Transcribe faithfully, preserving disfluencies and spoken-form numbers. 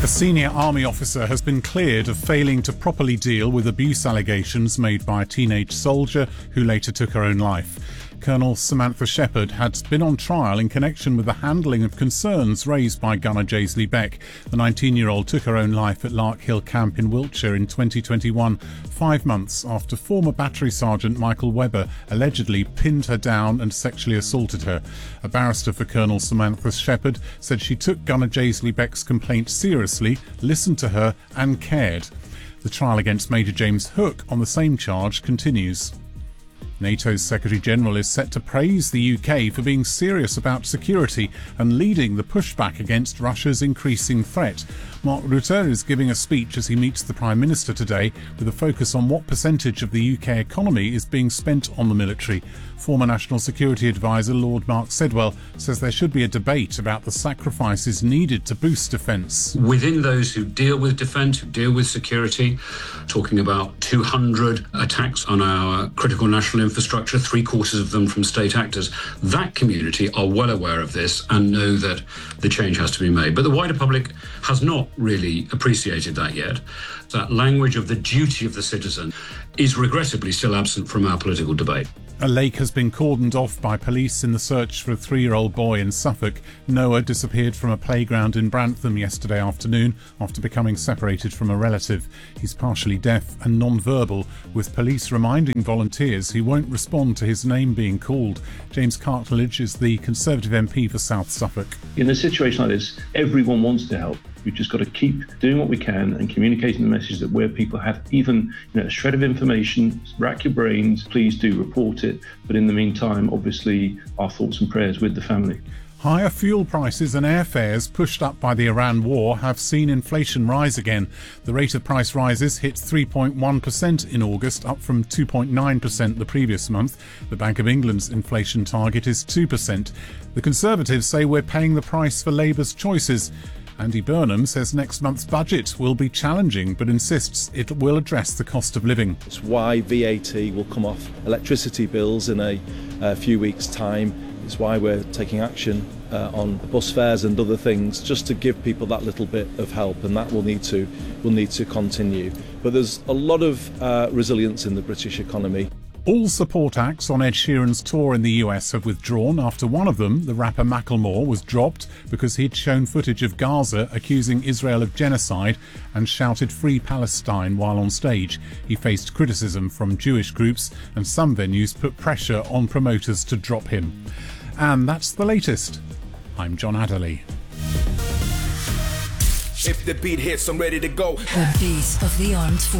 A senior army officer has been cleared of failing to properly deal with abuse allegations made by a teenage soldier who later took her own life. Colonel Samantha Shepherd had been on trial in connection with the handling of concerns raised by gunner Jaisley Beck. The nineteen-year-old took her own life at Larkhill Camp in Wiltshire in twenty twenty-one, five months after former Battery Sergeant Michael Webber allegedly pinned her down and sexually assaulted her. A barrister for Colonel Samantha Shepherd said she took gunner Jaisley Beck's complaint seriously, listened to her and cared. The trial against Major James Hook on the same charge continues. NATO's Secretary-General is set to praise the U K for being serious about security and leading the pushback against Russia's increasing threat. Mark Rutte is giving a speech as he meets the Prime Minister today with a focus on what percentage of the U K economy is being spent on the military. Former National Security Advisor Lord Mark Sedwell says there should be a debate about the sacrifices needed to boost defence. Within those who deal with defence, who deal with security, talking about two hundred attacks on our critical national infrastructure, three quarters of them from state actors, that community are well aware of this and know that the change has to be made. But the wider public has not really appreciated that yet. That language of the duty of the citizen is regrettably still absent from our political debate. A lake has been cordoned off by police in the search for a three-year-old boy in Suffolk. Noah disappeared from a playground in Brantham yesterday afternoon after becoming separated from a relative. He's partially deaf and non-verbal, with police reminding volunteers he won't respond to his name being called. James Cartledge is the Conservative M P for South Suffolk. In a situation like this, everyone wants to help. We've just got to keep doing what we can and communicating the message that where people have even you know, a shred of information, rack your brains, please do report it. But in the meantime, obviously, our thoughts and prayers with the family. Higher fuel prices and airfares pushed up by the Iran war have seen inflation rise again. The rate of price rises hit three point one percent in August, up from two point nine percent the previous month. The Bank of England's inflation target is two percent. The Conservatives say we're paying the price for Labour's choices. Andy Burnham says next month's budget will be challenging, but insists it will address the cost of living. It's why V A T will come off electricity bills in a, a few weeks' time. It's why we're taking action uh, on bus fares and other things, just to give people that little bit of help, and that will need to will need to continue. But there's a lot of uh, resilience in the British economy. All support acts on Ed Sheeran's tour in the U S have withdrawn after one of them, the rapper Macklemore, was dropped because he'd shown footage of Gaza accusing Israel of genocide and shouted "Free Palestine" while on stage. He faced criticism from Jewish groups, and some venues put pressure on promoters to drop him. And that's the latest. I'm John Adderley. If the beat hits, I'm ready to go. The beat of the armed forces.